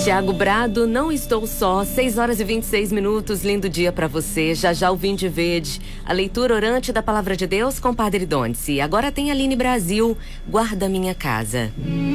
Tiago Brado, Não Estou Só, 6h26, lindo dia pra você. Já já o Vinho de Verde, a leitura orante da Palavra de Deus com Padre Donice. Agora tem Aline Brasil, Guarda Minha Casa.